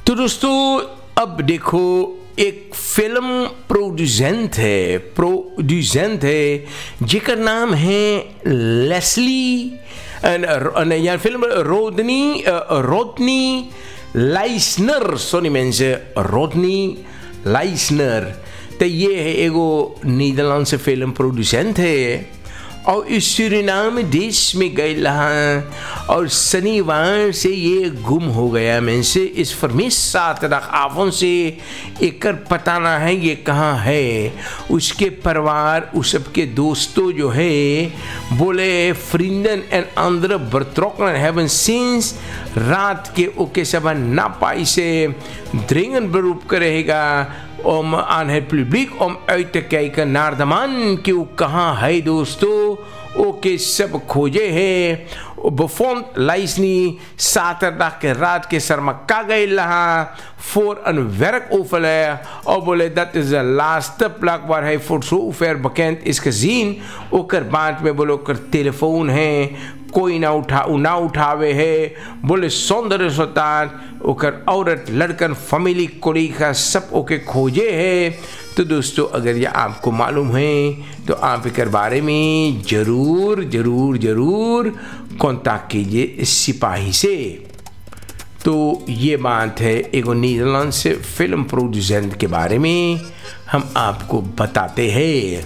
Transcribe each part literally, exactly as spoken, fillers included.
तो दोस्तों अब देखो एक फिल्म प्रोड्यूसेंट है प्रोड्यूसेंट है जिसका नाम है लेस्ली यार फिल्म रोडनी रोडनी लाइसनर सोनी मेंस रोडनी लाइसनर। तो ये है एगो नीदरलैंड से फिल्म प्रोड्यूसेंट है और इस सूरीनाम देश में गए रहा और शनिवार से ये गुम हो गया। मैं से इस फरमिश सात रखाफों से एक पता ना है ये कहाँ है। उसके परिवार उस सबके दोस्तों जो है बोले फ्रिंडन एंड अंदर बर्ट्रोकन हैवन सिंस रात के ओके सब ना पाई से dringend beroep करेगा om aan het publiek om uit te kijken naar de man की वो कहाँ है दोस्तों। ओके सब खोजे है bevond Leisny zaterdag के रात के सरमक्का गए रहा voor een werkoverleg और बोले dat is de laatste plek waar hij voor zover bekend is gezien। ओकर बाद में बोलो कर टेलीफोन है कोई ना उठा ना उठावे है बोले सौंदर्य सुल्तान ओकर औरत लड़कन फैमिली कोलीगा सब ओके खोजे है। तो दोस्तों अगर ये आपको मालूम है तो आप इस बारे में ज़रूर ज़रूर ज़रूर कांटेक्ट कीजिए सिपाही से। तो ये बात है एक नीदरलैंड से फिल्म प्रोड्यूसेंट के बारे में हम आपको बताते हैं।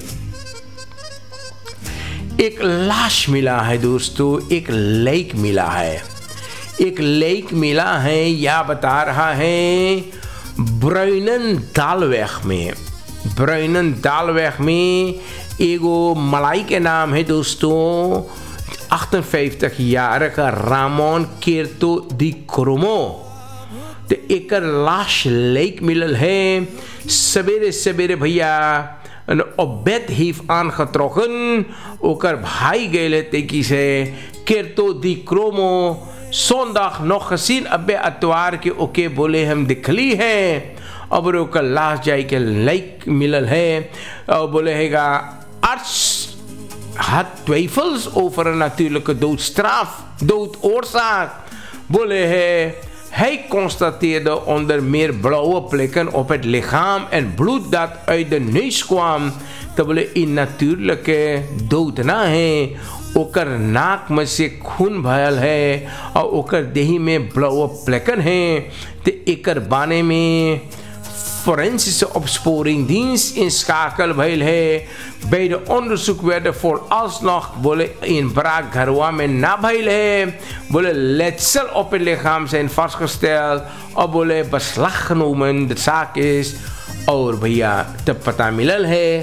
एक लाश मिला है दोस्तों, एक लेक मिला है, एक लेक मिला है या बता रहा है ब्रुइननडालवेग में। ब्रुइननडालवेग में एगो मलाई के नाम है दोस्तों अठ्ठनवेंtig jarige रामोन केर्तो दी क्रोमो। तो एक लाश लेक मिलल है सवेरे सवेरे भैया op bed heeft aangetrokken oker भाई गए तेकी से केर्तो दी क्रोमो zondag nog gezien अबे अतवार के ओके बोले हम दिखली है अब ओकर लाश जाए के लेक मिलल है और बोले हैगा arts had twijfels over een natuurlijke doodstraf doodoorzaak बोले है Hij constateerde onder meer blauwe plekken op het lichaam en bloed dat uit de neus kwam terwijl in natuurlijke dood ना है ओकर नाक में से खून भयल है और ओकर देही में blauwe plekken है। तो एकर बाने में forensische opsporingsdienst inschakeld भइल है। bij de onderzoek werden vooralsnog बोले inbraak घरवा में ना भइल है बोले letsel op het lichaam zijn vastgesteld और बोले beslag genomen de zaak is और भैया तब पता मिलल है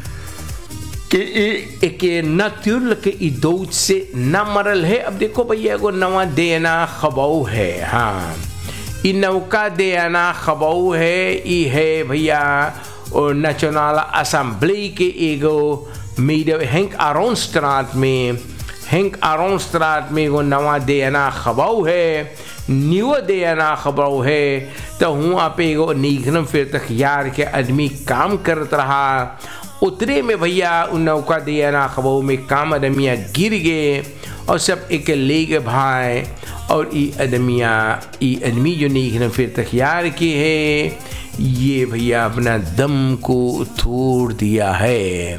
कि एक natuurlijke dood से ना मरल है। अब देखो भैया एगो नवा देना खबाऊ है। हाँ इ नौका देना खबाऊ है ई है भैया और नेशनल असेंबली के एगो मीडिया हेंक आरोनस्ट्राट में हेंक आरोनस्ट्राट में एगो नवा देना खबाऊ है न्यू देना खबाऊ है। तो हुआ पे एगो निगम फिर तक यार के आदमी काम करत रहा उतरे में भैया उन नौका देना खबाऊ में काम आदमिया गिर गए और सब एक ले गए भाई और ये आदमिया ये आदमी जो नहीं फिर तक यार के है ये भैया अपना दम को तोड़ दिया है।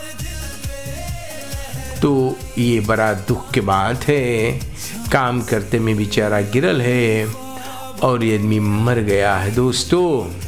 तो ये बड़ा दुख की बात है काम करते में बेचारा गिरल है और ये आदमी मर गया है दोस्तों।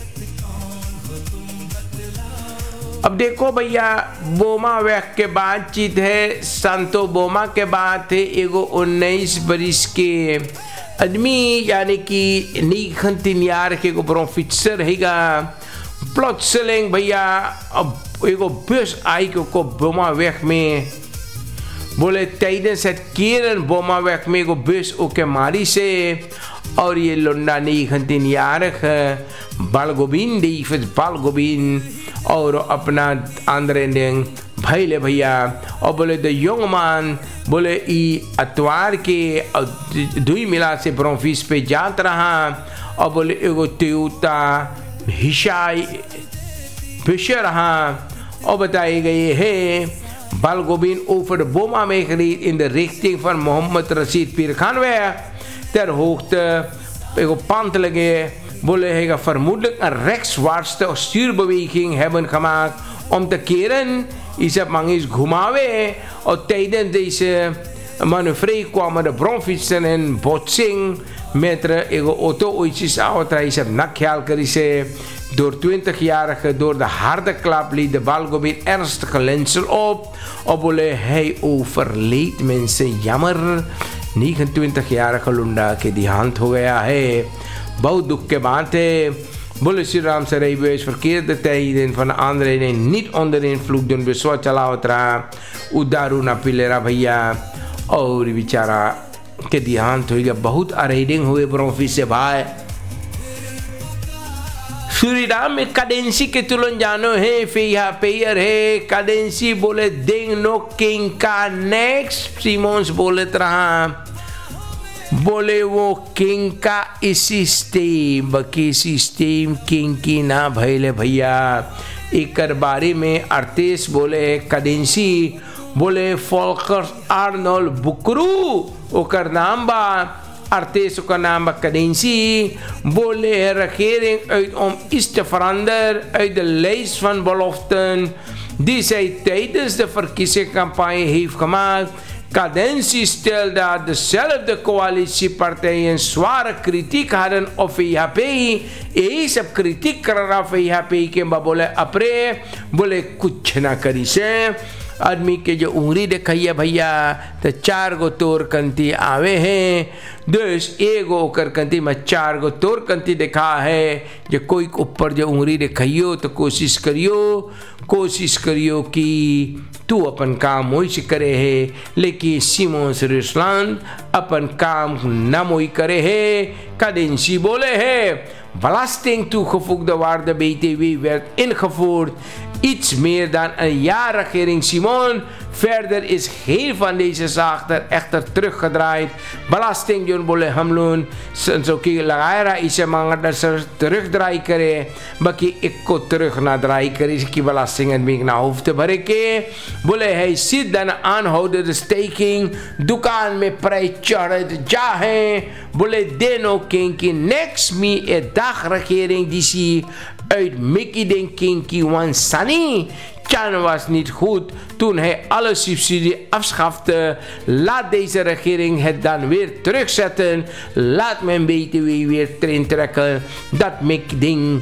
अब देखो भैया बोमा वैक के बातचीत है संतो बोमा के बात है एगो उन्नीस बरिस के आदमी यानी कि नीखन तीन यार के एगो प्रोफेसर हैगा प्लॉटसेलिंग भैया अब एगो बस आई के को बोमा वैक में बोले tijdens het keren बोमा वैक में एगो बस ओके मारी से और ये लोंडा नीखन jarige बालगोबिन डेविड बालगोबिन और अपना आंद्रेंडिंग भाई ले भैया और बोले द यंग मैन बोले ई अतवार के दुई मिला से ब्रोफिस पे जात रहा और बोले एगो टोयोटा हिशाई फिशर रहा और बताए गए है बालगोबिन ओवर बोमा में खरीद in the रिक्टिंग van Mohammed Rashid Pirkanweg ter hoogte एगो pand lege bolle hij ga vermoedelijk een rechtswaartste stuurbeweging hebben gemaakt om te keren. Is het mangisch Gumawe. Of tijdens deze manoeuvre kwamen de bronfietsen in botsing met de auto oetjes auto. Is het nakjaal kerise. Door twintigjarige door de harde klap liet de balgo weer ernstige letsel op. Obole hij overleed mensen. Jammer. negenentwintigjarige Lunda के देहांत हो गया है. बहुत दुख के बात है. बोले श्री राम से रही base verkeerde tijden van anderen en niet onder invloed doen beswa चलावत रहा. उदारू ना पिलेरा भैया और बेचारा के देहांत हो गया. बहुत अरेडिंग हुए ब्रोफी से भाई. सूरीराम में काडेंसी के तुलन जानो है फेया पेयर है काडेंसी बोले देंग नो किंग का नेक्स्ट सीमोन्स बोले रहा बोले वो किंग का इसी सिस्टम बकी सिस्टम किंग की ना भैले भैया एक बारी में अड़तीस बोले काडेंसी बोले फॉल्कर आर्नोल्ड बुकरू ओकर नाम बा Artes ook een naam cadentie. Bolle regering uit om iets te veranderen uit de lijst van beloften die zij tijdens de verkiezingscampagne heeft gemaakt. Cadentie stelde dat dezelfde coalitiepartijen zware kritiek hadden op V H P. Eens op kritiek kara V H P के बोले अपरे बोले कुछ ना करी से आदमी के जो उंगली दिखाइए भैया तो चार गो तोर कंती आवे हैं दस एगो ओकर कंती में चार गो तोर कंती दिखा है जो कोई ऊपर जो उंगली दिखाइयो तो कोशिश करियो कोशिश करियो कि तू अपन काम मोई करे है लेकिन सिमोन रुसलैंड अपन काम न मोई करे है Cadentie बोले है belasting toegevoegde waarde B T W werd ingevoerd. Iets meer dan een jaar regering Simon. Verder is geen van deze zaken echter teruggedraaid. Belasting जो बोले हम लोग जो कि लगाया रहा इसे मांगा सर terugdraai करे बाकी एक को terug ना draai करे इसकी belasting आदमी ना होफ ते भरे के बोले है सीधन aanhoudende staking दुकान में prijs चढ़ जा है बोले देनो kinky next me e dag regering die zie uit Mickey den Kinky want Sunny Chan was niet goed toen hij alle subsidie afschafte. Laat deze regering het dan weer terugzetten. Laat men B T W weer erin trekken. Dat Mickey den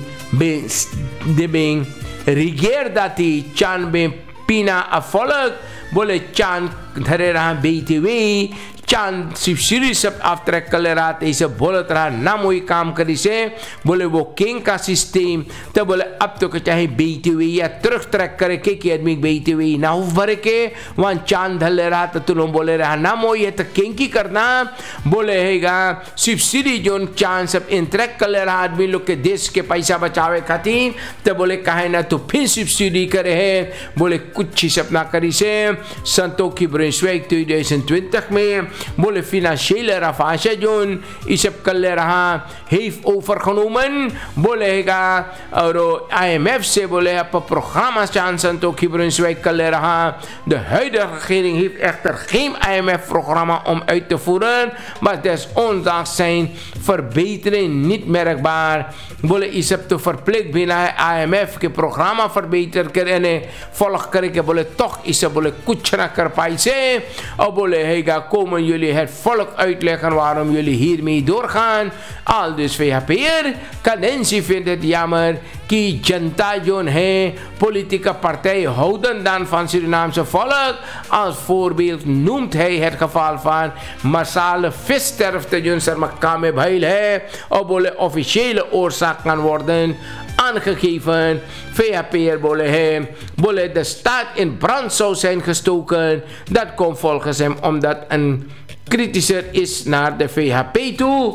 Bing regeer dat hij Chan ben Pina afvolk. Bole Chan धरे रहा B T W चांद subsidie सब aftrek कर ले रहा ऐसे बोलत रहा ना वही काम करी से बोले वो किंग का सिस्टम तो बोले अब तो चाहे B T W या ट्रक ट्रैक करे के कि आदमी B T W ना हो भरे के वहाँ चांद धर ले रहा तो तुम बोले रहा ना वही है तो किंग की करना बोले हैगा subsidie जोन चांद सब इंट्रैक कर ले रहा आदमी लोग के देश के पैसा बचावे खातिर तो बोले कहे ना तो फिर subsidie करे है बोले कुछ ही सब ना करी से संतों की ब्रेसवेक tweeduizend twintig में बोले financiële ravage जोन इसे कर ले रहा heeft overgenomen बोले हैगा और I M F से बोले आप programma's aan Santo Brunswijk कर ले रहा de huidige regering heeft echter geen I M F programma om uit te voeren maar desondanks zijn verbetering niet merkbaar बोले इस सब तो verplicht बिना I M F के programma verbeterd करने volg करके बोले toch इसे बोले कुछ ना कर पाई से और बोले हैगा komen jullie het volk uitleggen waarom jullie hiermee doorgaan. Al dus V H P'er, Cadentie vindt het jammer कि जनता जोन है politieke partij houden dan van Surinaamse volk. Als voorbeeld noemt hij het geval van massale vissterfte zone सरमक्का में भइल है और बोले officiële oorzaak kan worden aangegeven. V H P'er बोले है बोले de staat in brand zou zijn gestoken. Dat komt volgens hem omdat een kritischer is naar de V H P toe.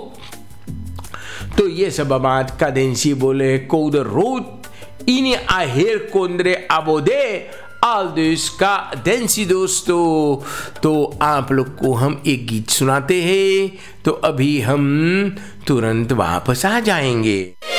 तो ये सब बात Cadentie बोले code rood इन्हीं आहेर कोंद्रे आबोदे आल dus Cadentie दोस्तों तो आप लोग को हम एक गीत सुनाते हैं तो अभी हम तुरंत वापस आ जाएंगे.